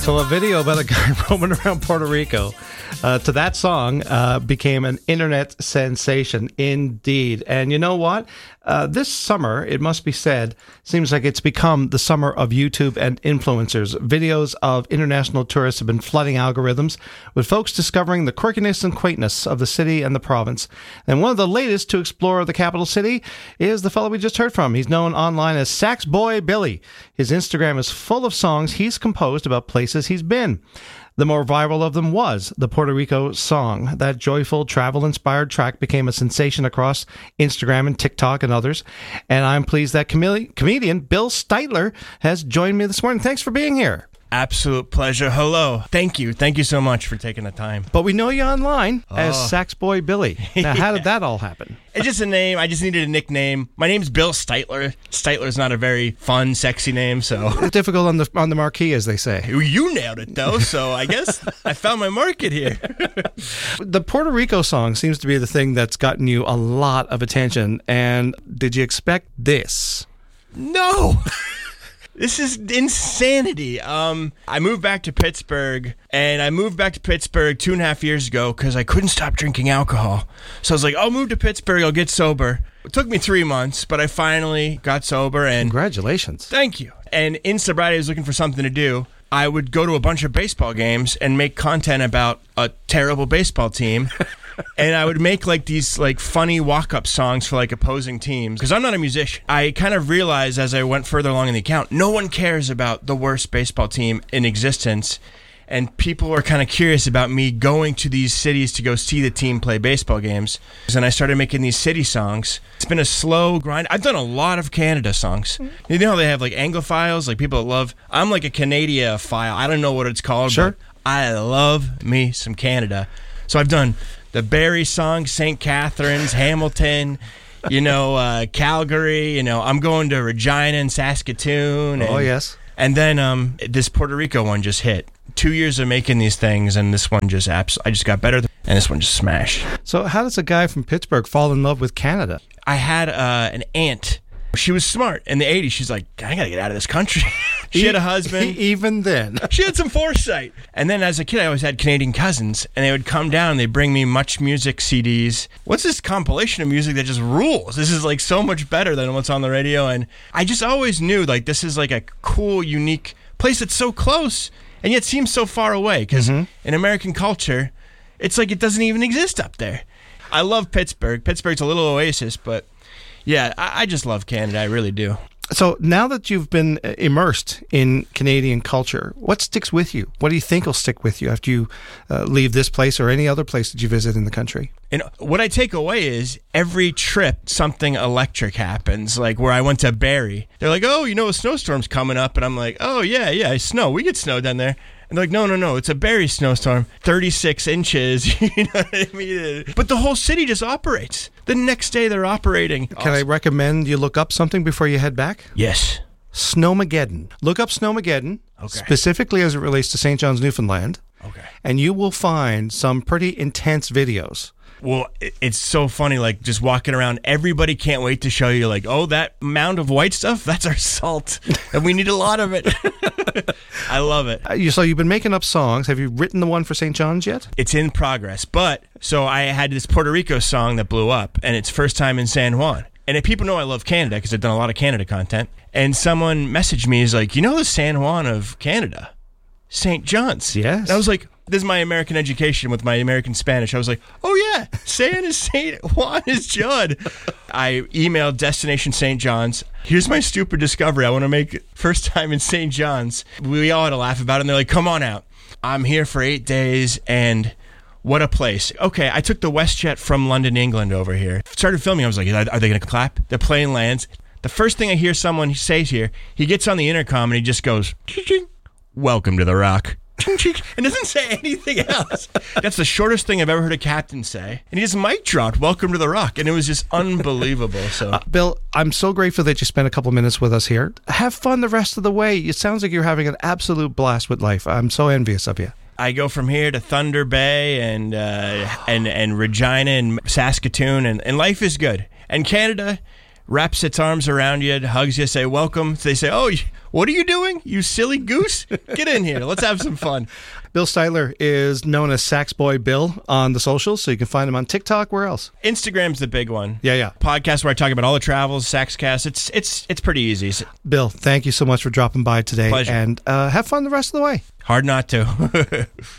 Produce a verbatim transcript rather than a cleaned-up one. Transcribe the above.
So a video about a guy roaming around Puerto Rico uh, to that song uh, became an internet sensation indeed. And you know what? Uh, this summer, it must be said, seems like it's become the summer of YouTube and influencers. Videos of international tourists have been flooding algorithms, with folks discovering the quirkiness and quaintness of the city and the province. And one of the latest to explore the capital city is the fellow we just heard from. He's known online as Sax Boy Billy. His Instagram is full of songs he's composed about places he's been. The more viral of them was the Puerto Rico song. That joyful, travel-inspired track became a sensation across Instagram and TikTok and others. And I'm pleased that com- comedian Bill Steitler has joined me this morning. Thanks for being here. Absolute pleasure. Hello. Thank you. Thank you so much for taking the time. But we know you online oh. as Sax Boy Billy. Now, how did that all happen? It's just a name. I just needed a nickname. My name's Bill Steitler. Steitler's not a very fun, sexy name, so... It's difficult on the on the marquee, as they say. You nailed it, though, so I guess I found my market here. The Puerto Rico song seems to be the thing that's gotten you a lot of attention, and did you expect this? No! This is insanity. Um, I moved back to Pittsburgh, and I moved back to Pittsburgh two and a half years ago because I couldn't stop drinking alcohol. So I was like, I'll move to Pittsburgh, I'll get sober. It took me three months, but I finally got sober. And congratulations. Thank you. And in sobriety, I was looking for something to do. I would go to a bunch of baseball games and make content about a terrible baseball team. And I would make like these like funny walk-up songs for like opposing teams because I'm not a musician. I kind of realized as I went further along in the account, no one cares about the worst baseball team in existence. And people were kind of curious about me going to these cities to go see the team play baseball games. And I started making these city songs. It's been a slow grind. I've done a lot of Canada songs. You know how they have like Anglophiles, like people that love... I'm like a Canada-phile. I don't know what it's called, sure. But I love me some Canada. So I've done the Barrie song, Saint Catharines, Hamilton, you know, uh, Calgary. You know, I'm going to Regina and Saskatoon. And, oh, yes. And then um, this Puerto Rico one just hit. Two years of making these things, and this one just abs- I just got better, and this one just smashed. So how does a guy from Pittsburgh fall in love with Canada? I had uh, an aunt. She was smart. In the eighties, she's like, I gotta get out of this country. She e- had a husband. Even then. She had some foresight. And then as a kid, I always had Canadian cousins, and they would come down and they'd bring me Much Music C Ds. What's this compilation of music that just rules? This is like so much better than what's on the radio. And I just always knew like this is like a cool, unique place that's so close and yet seems so far away. Because mm-hmm. in American culture, it's like it doesn't even exist up there. I love Pittsburgh. Pittsburgh's a little oasis, but yeah, I, I just love Canada. I really do. So now that you've been immersed in Canadian culture, what sticks with you? What do you think will stick with you after you uh, leave this place or any other place that you visit in the country? And what I take away is every trip, something electric happens. Like where I went to Barrie, they're like, oh, you know, a snowstorm's coming up. And I'm like, oh, yeah, yeah, snow. We get snow down there. And they're like, no, no, no, it's a Barrie snowstorm, thirty-six inches, you know what I mean? But the whole city just operates. The next day they're operating. Can awesome. I recommend you look up something before you head back? Yes. Snowmageddon. Look up Snowmageddon, okay. Specifically as it relates to Saint John's, Newfoundland. Okay. And you will find some pretty intense videos. Well, it's so funny, like, just walking around, everybody can't wait to show you, like, oh, that mound of white stuff, that's our salt, and we need a lot of it. I love it. Uh, so you've been making up songs. Have you written the one for Saint John's yet? It's in progress, but, so I had this Puerto Rico song that blew up, and it's first time in San Juan. And if people know I love Canada, because I've done a lot of Canada content, and someone messaged me, is like, you know the San Juan of Canada? Saint John's. Yes. And I was like, this is my American education with my American Spanish. I was like, oh yeah, San is Saint Juan is John. I emailed Destination Saint John's. Here's my stupid discovery. I want to make it first time in Saint John's. We all had to laugh about it, and they're like, come on out. I'm here for eight days, and what a place. Okay, I took the WestJet from London, England over here. Started filming. I was like, are they going to clap? The plane lands. The first thing I hear someone say here, he gets on the intercom, and he just goes, ching, welcome to the Rock. And doesn't say anything else. That's the shortest thing I've ever heard a captain say. And he just mic dropped, welcome to the Rock. And it was just unbelievable. So, uh, Bill, I'm so grateful that you spent a couple minutes with us here. Have fun the rest of the way. It sounds like you're having an absolute blast with life. I'm so envious of you. I go from here to Thunder Bay and uh, and, and Regina and Saskatoon, and, and life is good. And Canada, wraps its arms around you, hugs you, say welcome. They say, oh, what are you doing? You silly goose. Get in here. Let's have some fun. Bill Styler is known as Sax Boy Bill on the socials, so you can find him on TikTok. Where else? Instagram's the big one. Yeah, yeah. Podcast where I talk about all the travels, Saxcast. It's it's it's pretty easy. Bill, thank you so much for dropping by today. Pleasure. And uh, have fun the rest of the way. Hard not to.